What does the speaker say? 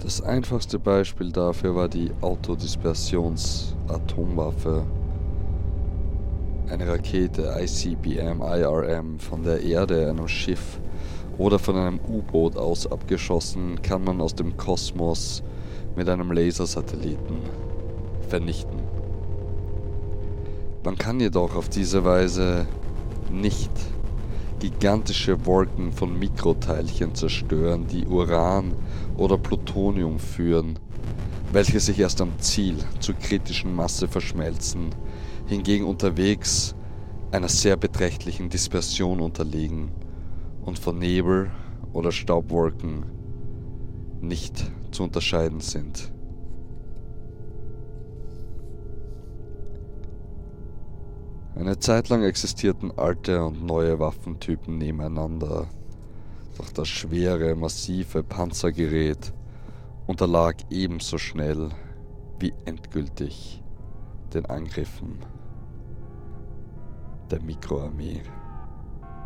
Das einfachste Beispiel dafür war die Autodispersions-Atomwaffe. Eine Rakete ICBM-IRM von der Erde, einem Schiff oder von einem U-Boot aus abgeschossen, kann man aus dem Kosmos mit einem Lasersatelliten vernichten. Man kann jedoch auf diese Weise nicht gigantische Wolken von Mikroteilchen zerstören, die Uran oder Plutonium führen, welche sich erst am Ziel zur kritischen Masse verschmelzen, hingegen unterwegs einer sehr beträchtlichen Dispersion unterliegen und von Nebel oder Staubwolken nicht zu unterscheiden sind. Eine Zeit lang existierten alte und neue Waffentypen nebeneinander, doch das schwere, massive Panzergerät unterlag ebenso schnell wie endgültig den Angriffen der Mikroarmee.